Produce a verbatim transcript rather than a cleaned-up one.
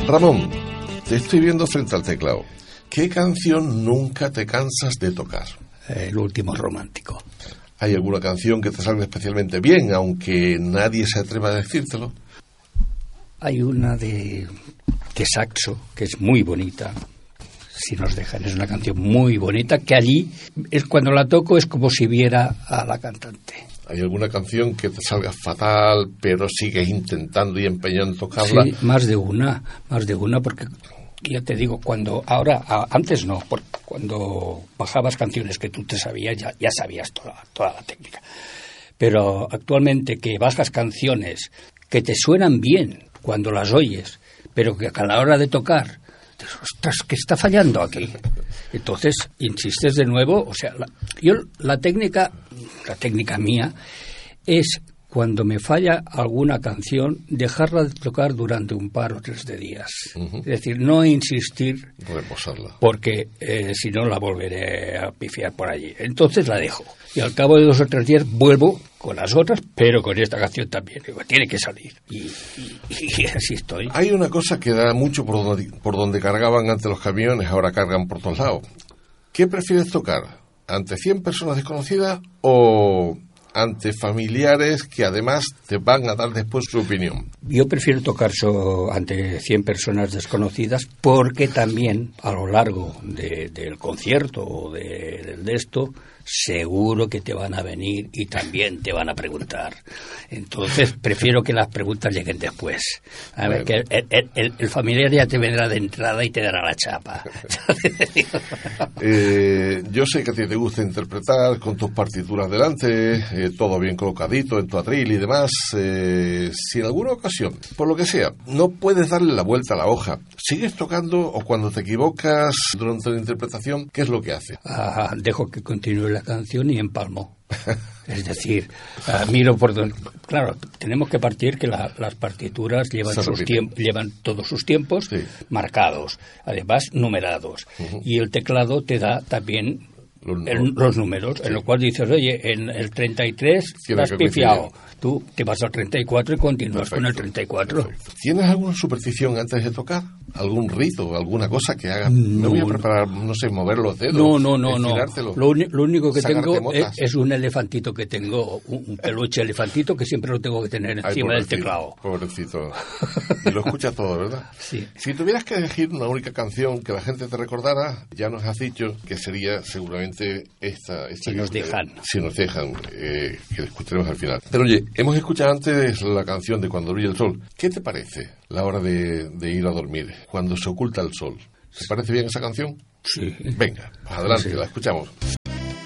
Ramón, te estoy viendo frente al teclado. ¿Qué canción nunca te cansas de tocar? El último romántico. ¿Hay alguna canción que te salga especialmente bien, aunque nadie se atreva a decírtelo? Hay una de, de saxo, que es muy bonita. Si nos dejan, es una canción muy bonita, que allí, es cuando la toco, es como si viera a la cantante. ¿Hay alguna canción que te salga fatal, pero sigues intentando y empeñando en tocarla? Sí, más de una, más de una, porque ya te digo, cuando ahora, antes no, porque cuando bajabas canciones que tú te sabías, ya, ya sabías toda, toda la técnica. Pero actualmente que bajas canciones que te suenan bien cuando las oyes, pero que a la hora de tocar, ostras, ¿qué está fallando aquí? Entonces, insistes de nuevo, o sea, la, yo la técnica, la técnica mía, es cuando me falla alguna canción, dejarla de tocar durante un par o tres de días. Uh-huh. Es decir, no insistir, reposarla, porque eh, si no la volveré a pifiar por allí. Entonces la dejo. Y al cabo de dos o tres días vuelvo con las otras, pero con esta canción también. Digo, tiene que salir. Y, y, y así estoy. Hay una cosa que da mucho por donde, por donde cargaban antes los camiones, ahora cargan por todos lados. ¿Qué prefieres tocar? ¿Ante cien personas desconocidas o ante familiares que además te van a dar después su opinión? Yo prefiero tocar so, ante cien personas desconocidas, porque también a lo largo de, del concierto o de, de esto, seguro que te van a venir y también te van a preguntar. Entonces prefiero que las preguntas lleguen después. A ver, bueno, que el, el, el, el familiar ya te vendrá de entrada y te dará la chapa. eh, yo sé que a ti te gusta interpretar con tus partituras delante, eh, todo bien colocadito en tu atril y demás. Eh, si en alguna ocasión, por lo que sea, no puedes darle la vuelta a la hoja, ¿sigues tocando o cuando te equivocas durante la interpretación, qué es lo que haces? Ah, dejo que continúe la canción y empalmo. Es decir, uh, miro por donde... Claro, tenemos que partir que la, las partituras llevan, sus tiemp- llevan todos sus tiempos, sí, marcados, además numerados. Uh-huh. Y el teclado te da también los, el, los números, sí, en lo cual dices, oye, en el treinta y tres te has pifiado. Tú te vas al treinta y cuatro y continúas, perfecto, con el treinta y cuatro. Perfecto. ¿Tienes alguna superstición antes de tocar? ¿Algún rito, alguna cosa que hagas? No, me voy a preparar, no sé, mover los dedos. No, no, no, no. Lo, un, lo único que tengo es, es un elefantito que tengo, un, un peluche elefantito que siempre lo tengo que tener encima Ay, del teclado. Pobrecito. Y lo escucha todo, ¿verdad? Sí. Si tuvieras que elegir una única canción que la gente te recordara, ya nos has dicho que sería seguramente esta. esta si nos te, dejan. Si nos dejan, eh, que la escucharemos al final. Pero oye, hemos escuchado antes la canción de Cuando brilla el sol. ¿Qué te parece la hora de, de ir a dormir, cuando se oculta el sol? ¿Te parece bien esa canción? Sí. Venga, adelante, sí, sí, la escuchamos.